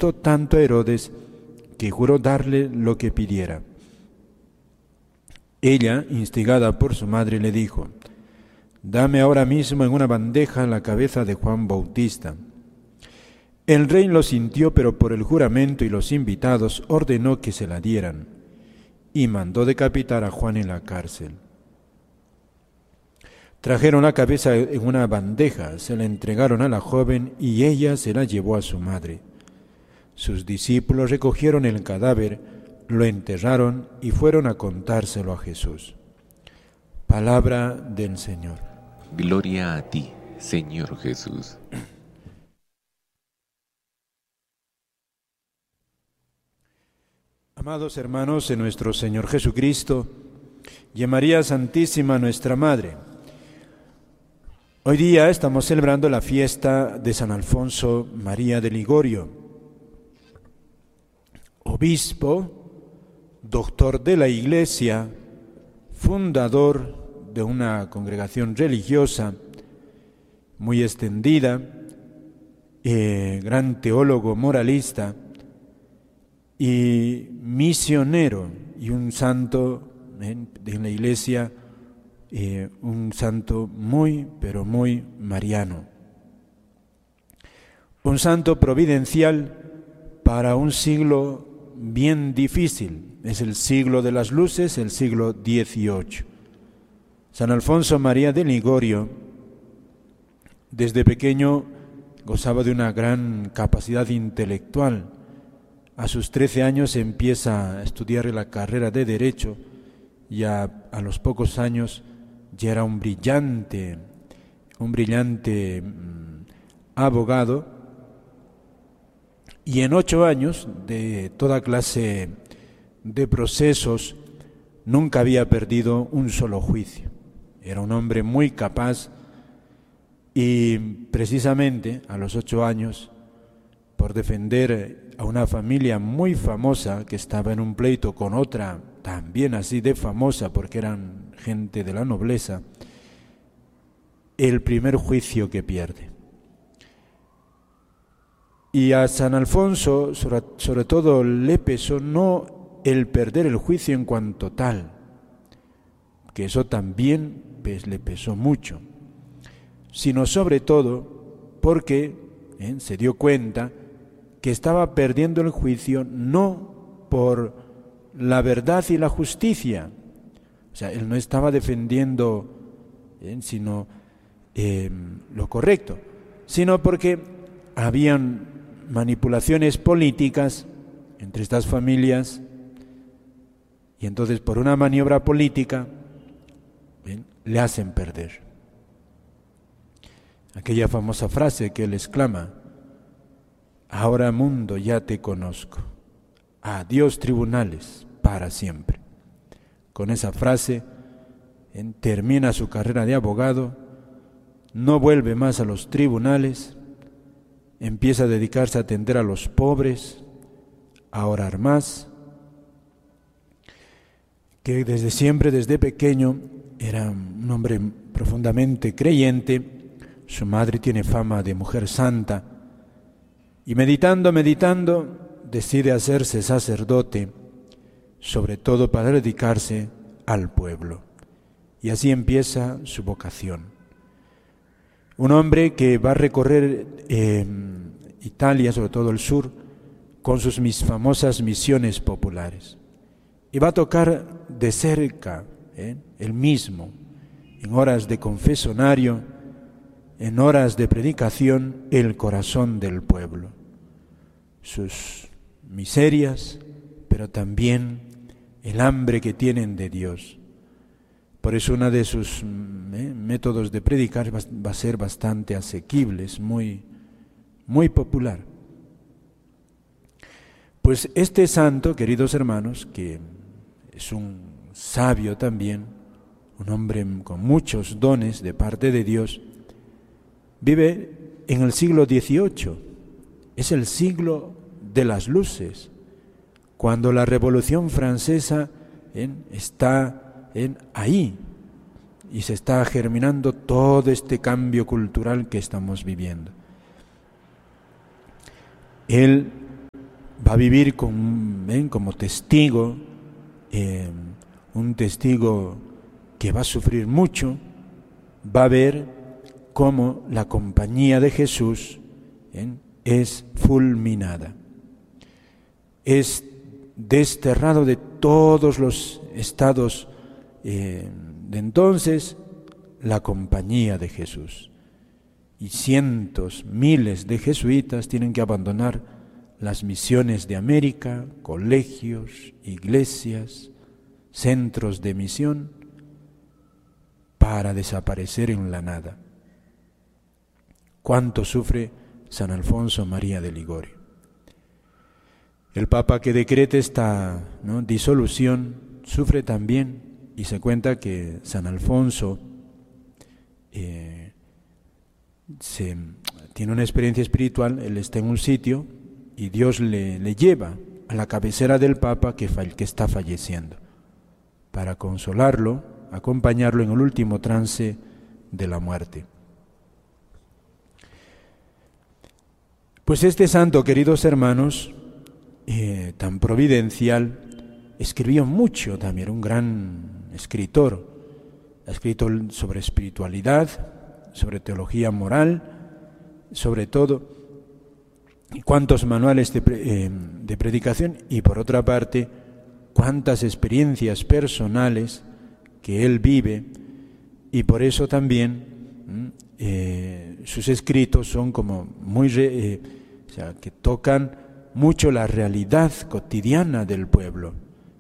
gustó tanto a Herodes que juró darle lo que pidiera. Ella, instigada por su madre, le dijo: «Dame ahora mismo en una bandeja la cabeza de Juan Bautista». El rey lo sintió, pero por el juramento y los invitados ordenó que se la dieran y mandó decapitar a Juan en la cárcel. Trajeron la cabeza en una bandeja, se la entregaron a la joven y ella se la llevó a su madre. Sus discípulos recogieron el cadáver, lo enterraron y fueron a contárselo a Jesús. Palabra del Señor. Gloria a ti, Señor Jesús. Amados hermanos en nuestro Señor Jesucristo y en María Santísima, nuestra Madre, hoy día estamos celebrando la fiesta de San Alfonso María de Ligorio, obispo, doctor de la Iglesia, fundador de una congregación religiosa muy extendida, gran teólogo moralista y misionero y un santo en la Iglesia, un santo muy, pero muy mariano. Un santo providencial para un siglo bien difícil. Es el siglo de las luces, el siglo XVIII. San Alfonso María de Ligorio, desde pequeño, gozaba de una gran capacidad intelectual. A sus 13 años empieza a estudiar la carrera de Derecho y a los pocos años ya era un brillante abogado, y en 8 años de toda clase de procesos nunca había perdido un solo juicio. Era un hombre muy capaz y precisamente a los 8 años, por defender a una familia muy famosa que estaba en un pleito con otra también así de famosa porque eran gente de la nobleza, el primer juicio que pierde. Y a San Alfonso sobre todo le pesó no el perder el juicio en cuanto tal, que eso también le pesó mucho, sino sobre todo porque se dio cuenta que estaba perdiendo el juicio no por la verdad y la justicia, o sea, él no estaba defendiendo sino lo correcto, sino porque habían manipulaciones políticas entre estas familias, y entonces por una maniobra política le hacen perder. Aquella famosa frase que él exclama: «Ahora mundo ya te conozco, adiós tribunales para siempre». Con esa frase termina su carrera de abogado, no vuelve más a los tribunales, empieza a dedicarse a atender a los pobres, a orar más, que desde siempre, desde pequeño, era un hombre profundamente creyente. Su madre tiene fama de mujer santa, y meditando, decide hacerse sacerdote, sobre todo para dedicarse al pueblo. Y así empieza su vocación. Un hombre que va a recorrer Italia, sobre todo el sur, con sus famosas misiones populares. Y va a tocar de cerca, él mismo, en horas de confesonario, en horas de predicación, el corazón del pueblo. Sus miserias, pero también el hambre que tienen de Dios. Por eso uno de sus métodos de predicar va a ser bastante asequible, es muy, muy popular. Pues este santo, queridos hermanos, que es un sabio también, un hombre con muchos dones de parte de Dios, vive en el siglo XVIII, es el siglo de las luces, cuando la Revolución Francesa está ahí y se está germinando todo este cambio cultural que estamos viviendo. Él va a vivir como testigo, un testigo que va a sufrir mucho, va a ver cómo la compañía de Jesús es fulminada, es desterrado de todos los estados de entonces la compañía de Jesús. Y cientos, miles de jesuitas tienen que abandonar las misiones de América, colegios, iglesias, centros de misión, para desaparecer en la nada. ¿Cuánto sufre San Alfonso María de Ligorio? El Papa que decreta esta disolución sufre también, y se cuenta que San Alfonso tiene una experiencia espiritual. Él está en un sitio y Dios le lleva a la cabecera del Papa que está falleciendo, para consolarlo, acompañarlo en el último trance de la muerte. Pues este santo, queridos hermanos, tan providencial, escribió mucho también, un gran escritor. Ha escrito sobre espiritualidad, sobre teología moral, sobre todo, y cuántos manuales de predicación, y por otra parte, cuántas experiencias personales que él vive, y por eso también sus escritos son como muy, que tocan mucho la realidad cotidiana del pueblo.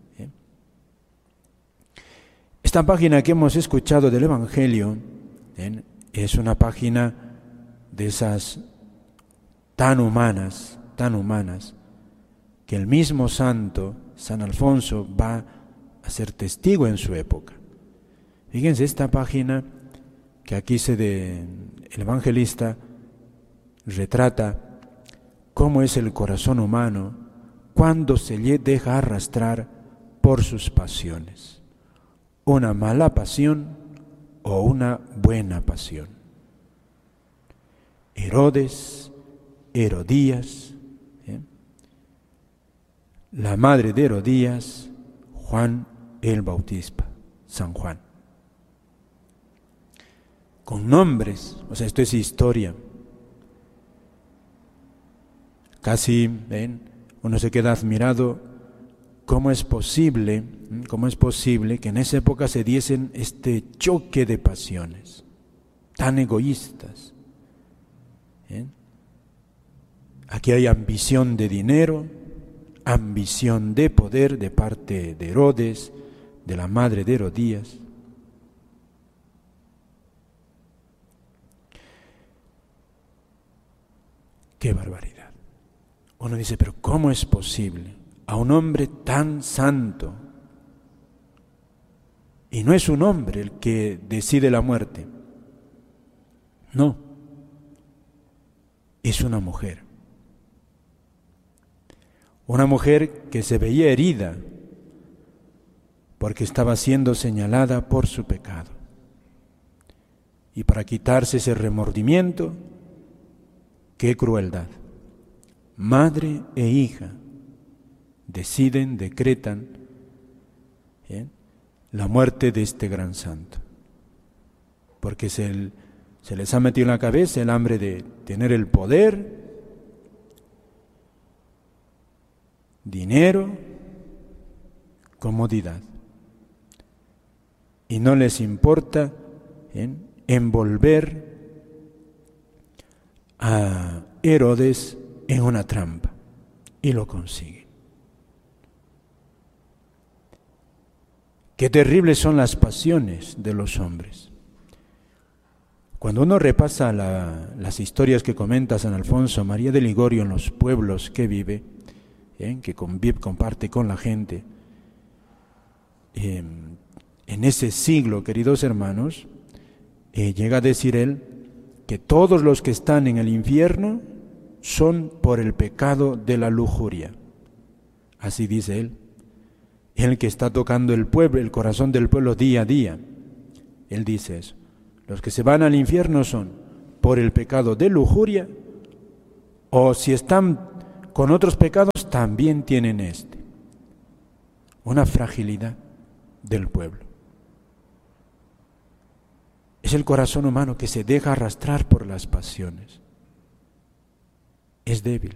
Esta página que hemos escuchado del Evangelio es una página de esas tan humanas, que el mismo santo, San Alfonso, va a ser testigo en su época. Fíjense esta página que aquí el evangelista retrata cómo es el corazón humano cuando se le deja arrastrar por sus pasiones, una mala pasión o una buena pasión. Herodes, Herodías, la madre de Herodías, Juan el Bautista, San Juan. Con nombres, esto es historia. Casi, uno se queda admirado cómo es posible que en esa época se diesen este choque de pasiones tan egoístas. Aquí hay ambición de dinero, ambición de poder de parte de Herodes, de la madre de Herodías. ¡Qué barbaridad! Uno dice, pero ¿cómo es posible a un hombre tan santo? Y no es un hombre el que decide la muerte. No, es una mujer. Una mujer que se veía herida porque estaba siendo señalada por su pecado. Y para quitarse ese remordimiento, ¡qué crueldad! Madre e hija decretan la muerte de este gran santo. Porque se les ha metido en la cabeza el hambre de tener el poder, dinero, comodidad. Y no les importa envolver a Herodes en una trampa, y lo consiguen. Qué terribles son las pasiones de los hombres. Cuando uno repasa las historias que comenta San Alfonso María de Ligorio en los pueblos que vive, que comparte con la gente, en ese siglo, queridos hermanos, llega a decir él que todos los que están en el infierno son por el pecado de la lujuria. Así dice él. El que está tocando el pueblo, el corazón del pueblo día a día. Él dice eso. Los que se van al infierno son por el pecado de lujuria, o si están con otros pecados, también tienen una fragilidad del pueblo. Es el corazón humano que se deja arrastrar por las pasiones. Es débil.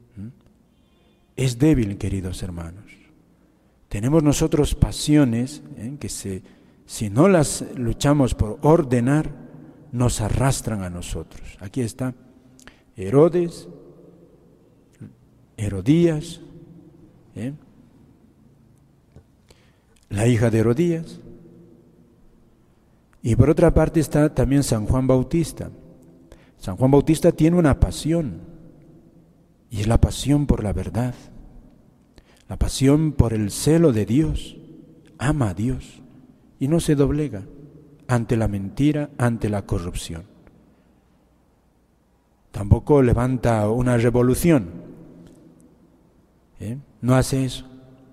Es débil, queridos hermanos. Tenemos nosotros pasiones que si no las luchamos por ordenar, nos arrastran a nosotros. Aquí está Herodes, Herodías, la hija de Herodías. Y por otra parte está también San Juan Bautista. San Juan Bautista tiene una pasión, y es la pasión por la verdad, la pasión por el celo de Dios. Ama a Dios y no se doblega ante la mentira, ante la corrupción. Tampoco levanta una revolución, no hace eso.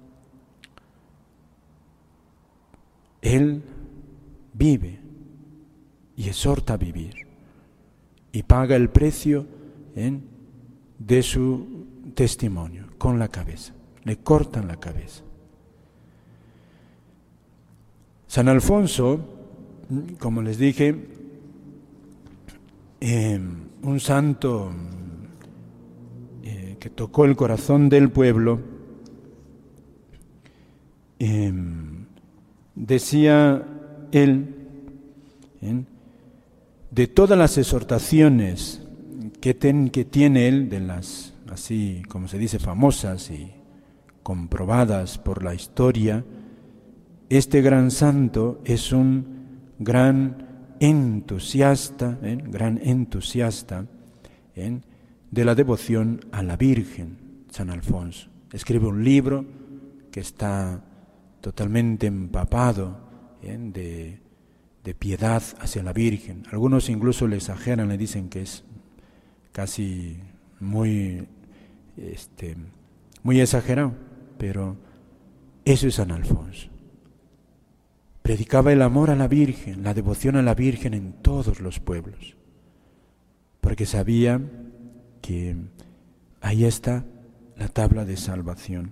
Él vive y exhorta a vivir y paga el precio de su testimonio con la cabeza. Le cortan la cabeza. San Alfonso, como les dije, un santo que tocó el corazón del pueblo, decía él, de todas las exhortaciones que tiene él, de las, así como se dice, famosas y comprobadas por la historia, este gran santo es un gran entusiasta de la devoción a la Virgen, San Alfonso. Escribe un libro que está totalmente empapado de piedad hacia la Virgen. Algunos incluso le exageran, le dicen que es casi muy exagerado, pero eso es San Alfonso. Predicaba el amor a la Virgen, la devoción a la Virgen en todos los pueblos, porque sabía que ahí está la tabla de salvación.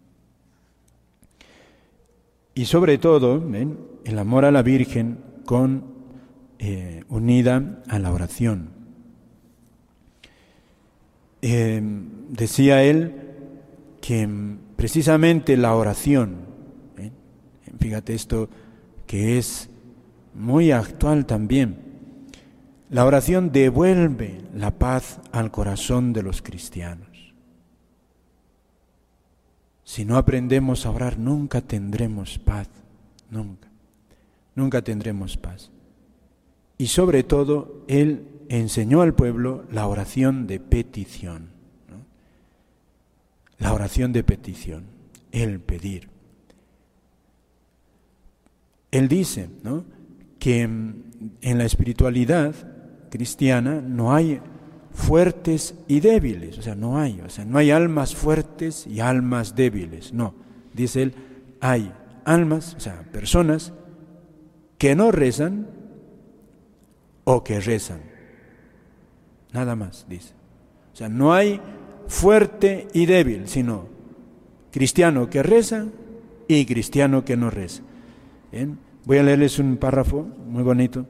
Y sobre todo, el amor a la Virgen unida a la oración. Decía él que precisamente la oración, fíjate esto que es muy actual también, la oración devuelve la paz al corazón de los cristianos. Si no aprendemos a orar, nunca tendremos paz, nunca tendremos paz. Y sobre todo, él enseñó al pueblo la oración de petición, ¿no? La oración de petición, el pedir. Él dice, ¿no?, que en la espiritualidad cristiana no hay fuertes y débiles, no hay almas fuertes y almas débiles, no, dice él, hay almas, personas que no rezan o que rezan, nada más, dice. No hay fuerte y débil, sino cristiano que reza y cristiano que no reza. Bien, voy a leerles un párrafo muy bonito.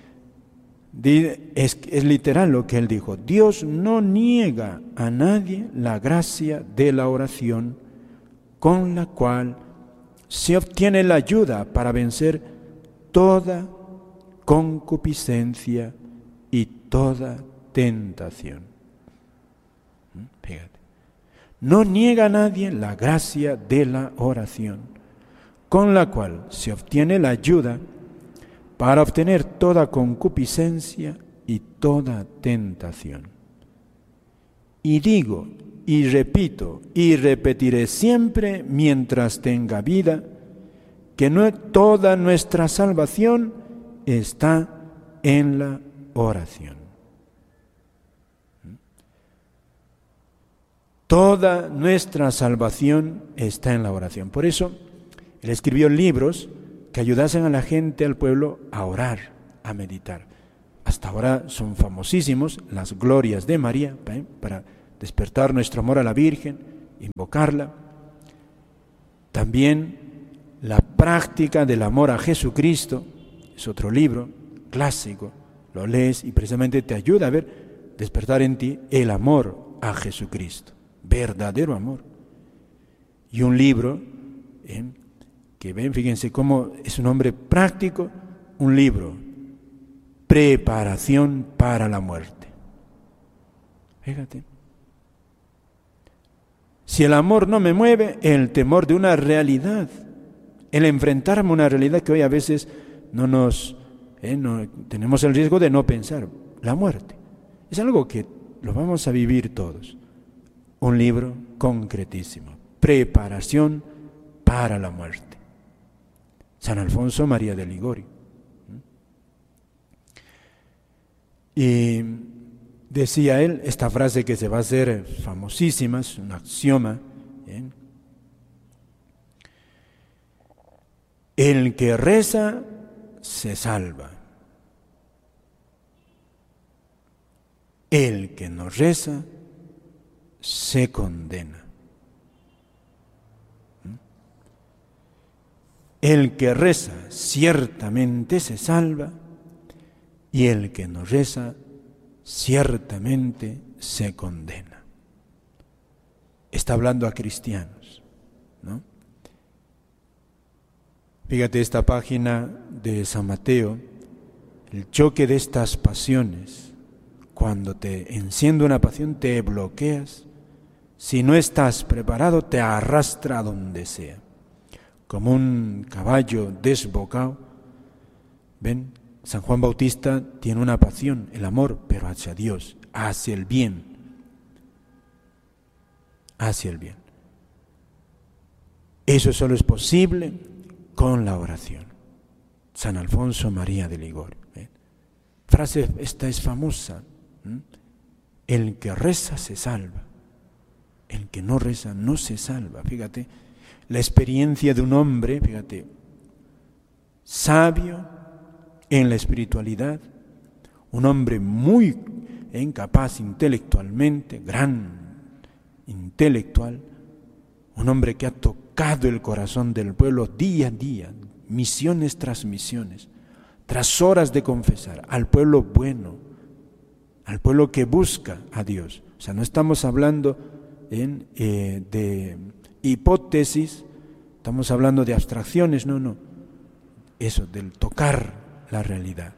Es literal lo que él dijo. Dios no niega a nadie la gracia de la oración con la cual se obtiene la ayuda para vencer toda concupiscencia y toda tentación. Fíjate. No niega a nadie la gracia de la oración con la cual se obtiene la ayuda para obtener toda concupiscencia y toda tentación. Y digo, y repito, y repetiré siempre mientras tenga vida, que toda nuestra salvación está en la oración. Toda nuestra salvación está en la oración. Por eso, él escribió libros que ayudasen a la gente, al pueblo, a orar, a meditar. Hasta ahora son famosísimos las glorias de María, para despertar nuestro amor a la Virgen, invocarla. También la práctica del amor a Jesucristo, es otro libro clásico, lo lees y precisamente te ayuda a ver, despertar en ti el amor a Jesucristo, verdadero amor. Y un libro que ven, fíjense cómo es un nombre práctico, un libro, Preparación para la muerte. Fíjate. Si el amor no me mueve, el temor de una realidad, el enfrentarme a una realidad que hoy a veces no tenemos el riesgo de no pensar, la muerte. Es algo que lo vamos a vivir todos. Un libro concretísimo, Preparación para la muerte. San Alfonso María de Ligorio. Y decía él esta frase que se va a hacer famosísima, es un axioma. El que reza se salva. El que no reza se condena. El que reza ciertamente se salva y el que no reza ciertamente se condena. Está hablando a cristianos, ¿no? Fíjate esta página de San Mateo, el choque de estas pasiones. Cuando te enciende una pasión te bloqueas, si no estás preparado te arrastra a donde sea, como un caballo desbocado. ¿Ven? San Juan Bautista tiene una pasión, el amor, pero hacia Dios, hacia el bien. Hacia el bien. Eso solo es posible con la oración. San Alfonso María de Ligorio. Frase, esta es famosa. El que reza se salva. El que no reza no se salva. Fíjate, la experiencia de un hombre, fíjate, sabio en la espiritualidad, un hombre muy capaz intelectualmente, gran intelectual, un hombre que ha tocado el corazón del pueblo día a día, misiones tras misiones, tras horas de confesar, al pueblo bueno, al pueblo que busca a Dios. O sea, no estamos hablando de hipótesis, estamos hablando de abstracciones, no. Eso, del tocar la realidad.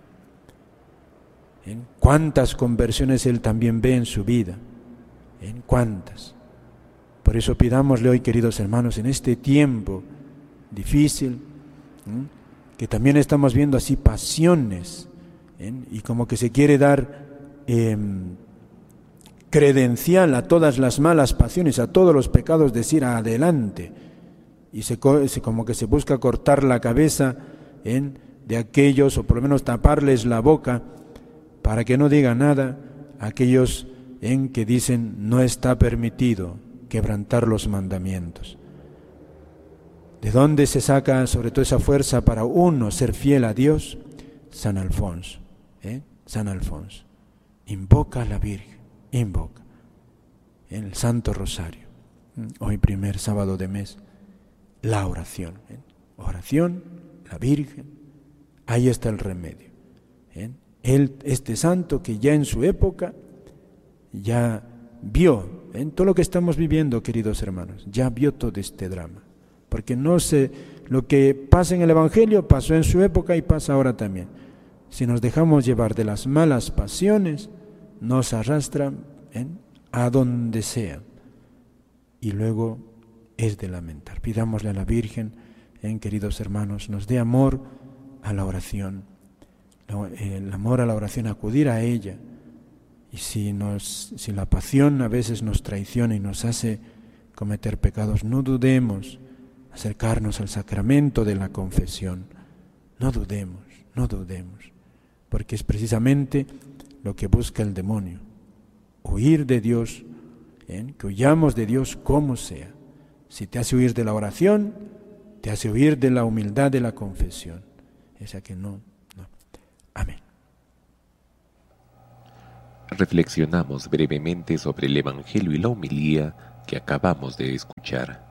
¿Cuántas conversiones él también ve en su vida? ¿Cuántas? Por eso pidámosle hoy, queridos hermanos, en este tiempo difícil, que también estamos viendo así pasiones, y como que se quiere dar credencial a todas las malas pasiones, a todos los pecados, decir adelante, y como que se busca cortar la cabeza de aquellos, o por lo menos taparles la boca para que no digan nada a aquellos que dicen no está permitido quebrantar los mandamientos. ¿De dónde se saca sobre todo esa fuerza para uno ser fiel a Dios? San Alfonso, San Alfonso. Invoca a la Virgen, invoca en el Santo Rosario. Hoy primer sábado de mes, la oración. Oración, la Virgen, ahí está el remedio. Este santo que ya en su época ya vio en todo lo que estamos viviendo, queridos hermanos, ya vio todo este drama. Porque no sé, lo que pasa en el Evangelio pasó en su época y pasa ahora también. Si nos dejamos llevar de las malas pasiones, nos arrastran a donde sea. Y luego es de lamentar. Pidámosle a la Virgen, queridos hermanos, nos dé amor a la oración. El amor a la oración, acudir a ella. Y si la pasión a veces nos traiciona y nos hace cometer pecados, no dudemos acercarnos al sacramento de la confesión. No dudemos, porque es precisamente lo que busca el demonio, huir de Dios, que huyamos de Dios como sea. Si te hace huir de la oración, te hace huir de la humildad de la confesión. Esa que no. Amén. reflexionamos brevemente sobre el Evangelio y la homilía que acabamos de escuchar.